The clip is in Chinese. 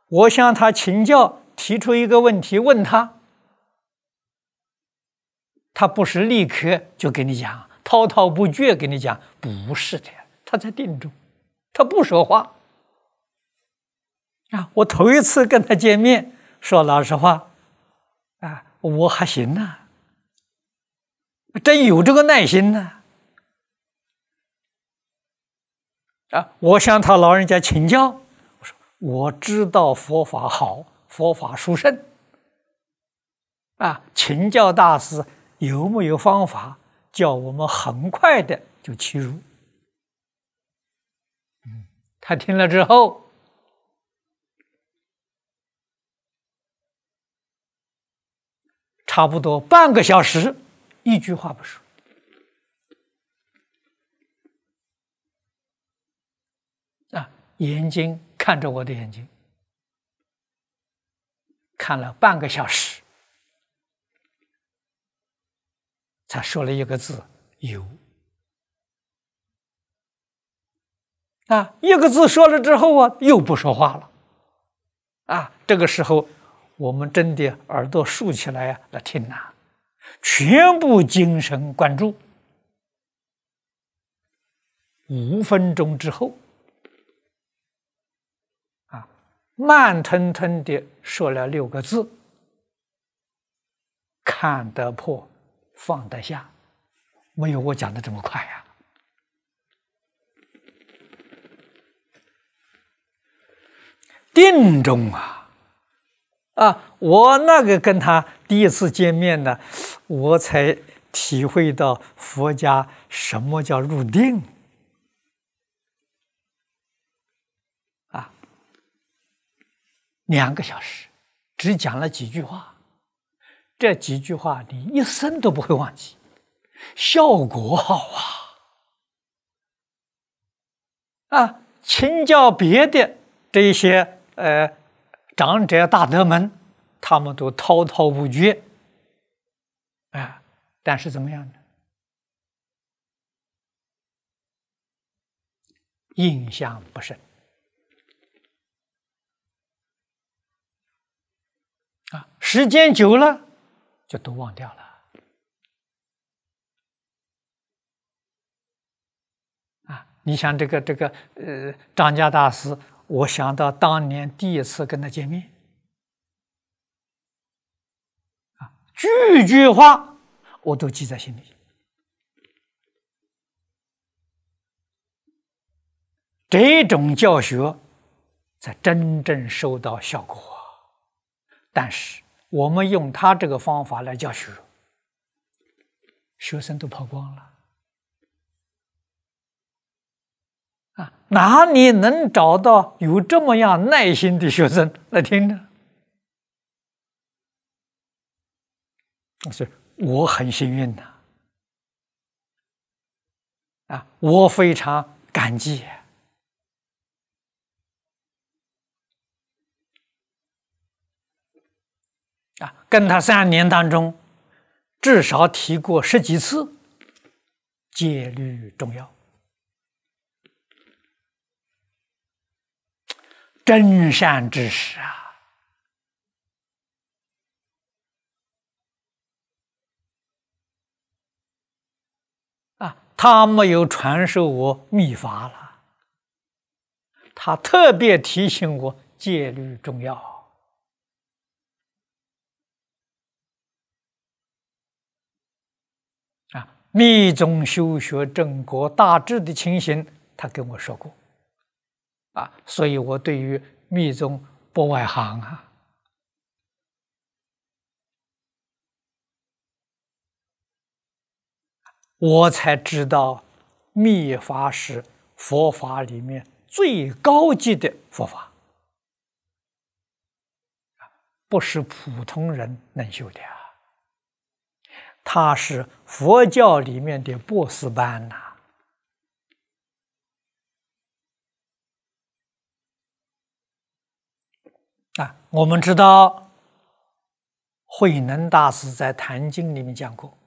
我向他请教，提出一个问题问他，他不是立刻就给你讲，滔滔不绝给你讲，不是的，他在定中，他不说话。我头一次跟他见面，说老实话，我还行呐，真有这个耐心呢。我向他老人家请教，我说我知道佛法好，佛法殊胜，请教大师有没有方法叫我们很快的就契入？他听了之后，差不多半个小时，一句话不说。眼睛看着我的眼睛，看了半个小时，才说了一个字“有”。一个字说了之后又不说话了。这个时候我们真的耳朵竖起来来听全部精神关注。5分钟之后，慢吞吞地说了6个字：看得破，放得下。没有我讲的这么快呀。定中我那个跟他第一次见面呢，我才体会到佛家什么叫入定。2个小时，只讲了几句话，这几句话你一生都不会忘记，效果好请教别的这些长者大德们，他们都滔滔不绝，但是怎么样呢？印象不深。时间久了就都忘掉了。你想这个张家大师，我想到当年第一次跟他见面，句句话我都记在心里。这种教学才真正收到效果。但是我们用他这个方法来教学，学生都跑光了。哪里能找到有这么样耐心的学生来听呢？所以我很幸运我非常感激。跟他3年当中，至少提过10几次戒律重要，真善知识他没有传授我秘法了，他特别提醒我戒律重要。密宗修学正果大致的情形，他跟我说过，所以我对于密宗不外行我才知道密法是佛法里面最高级的佛法，不是普通人能修的它是佛教里面的博士班我们知道慧能大师在《坛经》里面讲过，